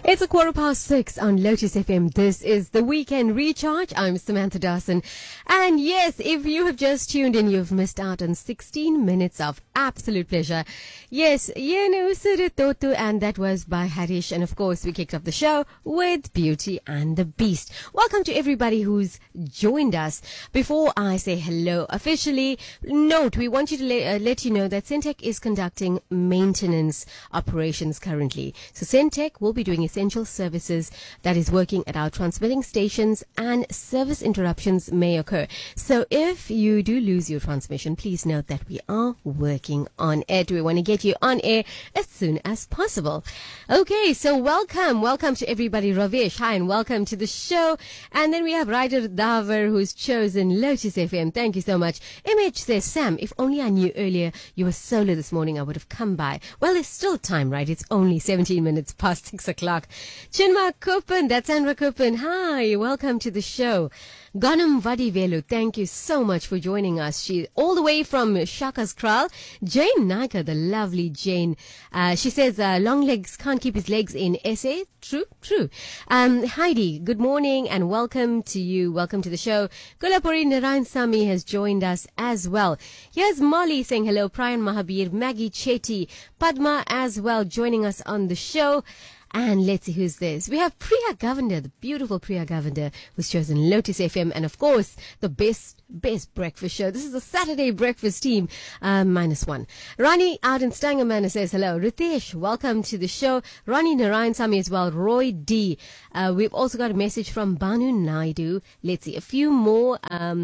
It's 6:15 on Lotus FM. This is the Weekend Recharge. I'm Samantha Dawson. And yes, if you have just tuned in, you've missed out on 16 minutes of absolute pleasure. Yes, Suritotu, and that was by Harish. And of course, we kicked off the show with Beauty and the Beast. Welcome to everybody who's joined us. Before I say hello officially, note, we want you to let you know that Syntech is conducting maintenance operations currently. So Syntech will be doing essential services that is working at our transmitting stations, and service interruptions may occur. So if you do lose your transmission, please note that we are working on it. We want to get you on air as soon as possible. Okay, so welcome to everybody. Ravesh, hi, and welcome to the show. And then we have Ryder Davar, who's chosen Lotus FM. Thank you so much. MH says, Sam, if only I knew earlier you were solo this morning, I would have come by. Well, there's still time, right? It's only 17 minutes past 6 o'clock. Chinma Kupan, that's Sandra Kupan. Hi, welcome to the show. Ganam Vadivelu, thank you so much for joining us. She all the way from Shaka's Kral. Jane Naika, the lovely Jane. She says, long legs can't keep his legs in SA. True. Heidi, good morning and welcome to you. Welcome to the show. Kolapuri Narayan Sami has joined us as well. Here's Molly saying hello. Prayan Mahabir, Maggie Chetty, Padma as well joining us on the show. And let's see who's this. We have Priya Govender, the beautiful Priya Govender, who's chosen Lotus FM, and of course, the best breakfast show. This is the Saturday breakfast team, -1. Rani out in Stangamana says hello. Ritesh, welcome to the show. Rani Narayan Sami as well. Roy D. We've also got a message from Banu Naidu. Let's see, a few more.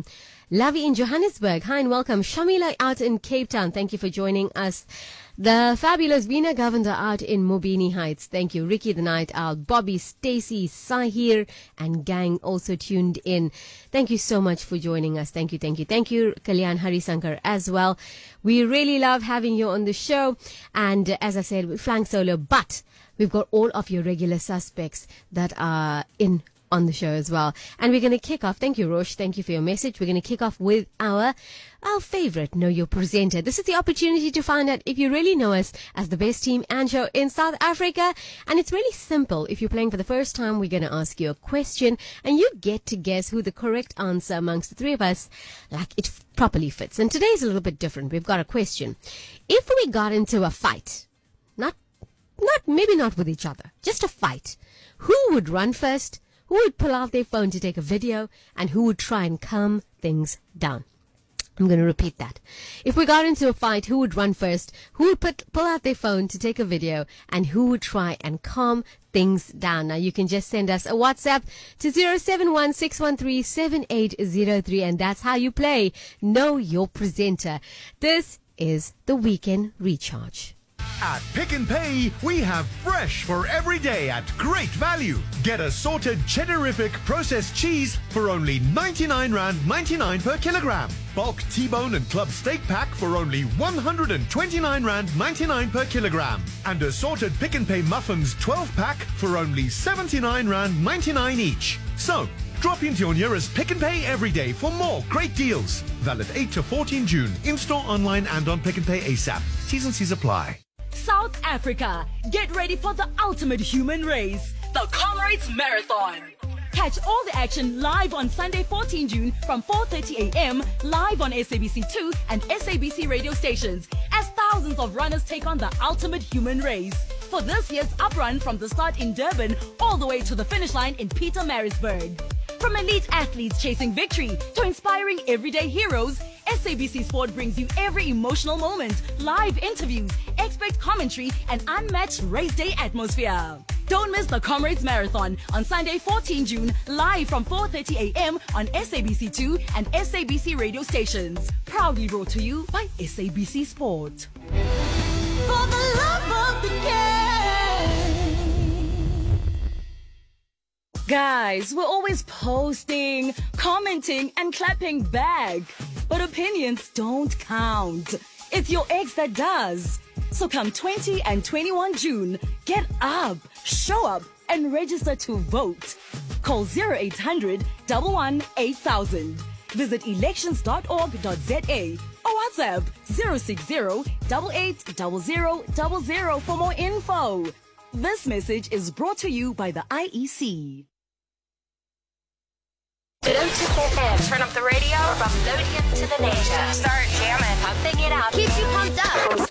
Lavi in Johannesburg. Hi and welcome. Shamila out in Cape Town. Thank you for joining us. The fabulous Veena Govender out in Mobini Heights. Thank you. Ricky the Night Owl, Bobby, Stacy, Sahir, and gang also tuned in. Thank you so much for joining us. Thank you. Kalyan Harisankar as well. We really love having you on the show. And as I said, we're flying solo, but we've got all of your regular suspects that are in on the show as well. And we're going to kick off. Thank you, Rosh. Thank you for your message. We're going to kick off with our favorite Know Your Presenter. This is the opportunity to find out if you really know us as the best team and show in South Africa. And it's really simple. If you're playing for the first time, we're going to ask you a question and you get to guess who the correct answer amongst the three of us, like it properly fits. And today's a little bit different. We've got a question. If we got into a fight, maybe not with each other, just a fight, who would run first? Who would pull out their phone to take a video, and who would try and calm things down? I'm going to repeat that. If we got into a fight, who would run first? Who would pull out their phone to take a video, and who would try and calm things down? Now, you can just send us a WhatsApp to 071-613-7803, and that's how you play Know Your Presenter. This is the Weekend Recharge. At Pick n Pay, we have fresh for every day at great value. Get assorted Cheddarific processed cheese for only R99.99 per kilogram. Bulk T-bone and club steak pack for only R129.99 per kilogram. And assorted Pick n Pay muffins 12-pack for only R79.99 each. So, drop into your nearest Pick n Pay every day for more great deals. Valid 8 to 14 June. In-store, online and on Pick n Pay ASAP. T's and C's apply. South Africa, get ready for the ultimate human race, the Comrades Marathon. Catch all the action live on Sunday 14 June from 4:30 a.m. live on SABC2 and SABC radio stations as thousands of runners take on the ultimate human race. For this year's uprun from the start in Durban all the way to the finish line in Pietermaritzburg. From elite athletes chasing victory to inspiring everyday heroes, SABC Sport brings you every emotional moment, live interviews, expert commentary, and unmatched race day atmosphere. Don't miss the Comrades Marathon on Sunday 14 June, live from 4:30 a.m. on SABC2 and SABC radio stations. Proudly brought to you by SABC Sport. For the love of the game. Guys, we're always posting, commenting, and clapping back. But opinions don't count. It's your ex that does. So come 20 and 21 June, get up, show up, and register to vote. Call 0800 11 8000. Visit elections.org.za or WhatsApp 060 880000 for more info. This message is brought to you by the IEC. Lotus FM. Turn up the radio from Lothian to the nation. Start jamming. Pumping it up. Keeps you pumped up.